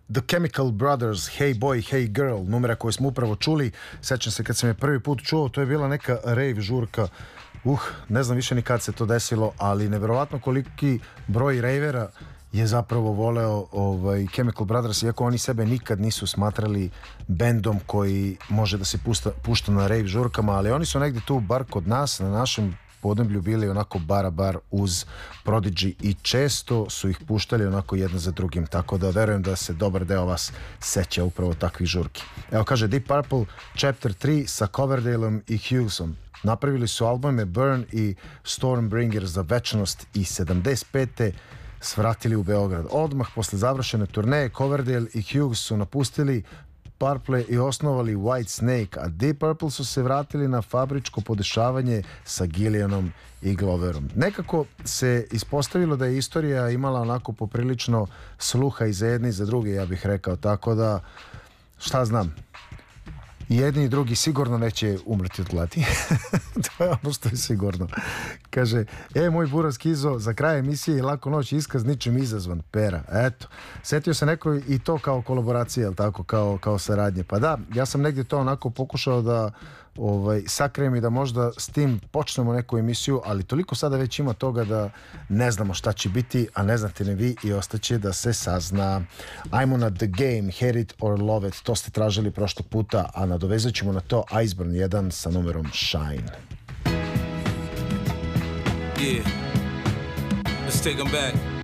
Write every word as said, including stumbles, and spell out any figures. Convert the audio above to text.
The Chemical Brothers, Hey Boy, Hey Girl, numera koju smo upravo čuli. Sećam se kad sam je prvi put čuo, to je bila neka rave žurka. Uh, ne znam više ni kad se to desilo, ali neverovatno koliki broj ravera je zapravo voleo ovaj, Chemical Brothers, iako oni sebe nikad nisu smatrali bendom koji može da se pušta, pušta na rave žurkama, ali oni su negdje tu, bar kod nas, na našem podneblju bili onako bara bar uz Prodigy i često su ih puštali onako jedan za drugim, tako da verujem da se dobar deo vas seća upravo takvih žurki. Evo kaže Deep Purple Chapter tri sa Coverdaleom i Hughesom. Napravili su albume Burn i Stormbringer za večnost i sedamdeset pete svratili u Beograd. Odmah posle završene turneje Coverdale i Hughes su napustili Purple i osnovali White Snake, a Deep Purple su se vratili na fabričko podešavanje sa Gillianom i Gloverom. Nekako se ispostavilo da je istorija imala onako poprilično sluha i za jedne i za druge, ja bih rekao, tako da šta znam, i jedni i drugi sigurno neće umreti od gladi. To je ono što je sigurno. Kaže, e, moj buraz Kizo, za kraj emisije i Laku noć iskaz ničim izazvan. Pera, eto. Setio se neko i to kao kolaboracija, jel tako, kao, kao saradnje. Pa da, ja sam negdje to onako pokušao da ovaj, sakrijem i da možda s tim počnemo neku emisiju, ali toliko sada već ima toga da ne znamo šta će biti, a ne znate ni vi i ostaće da se sazna. Ajmo na The Game, Hate It or Love It, to ste tražili prošlog puta, a nadovezat ćemo na to Iceburn jedan sa numerom Shine. Yeah, let's take them back.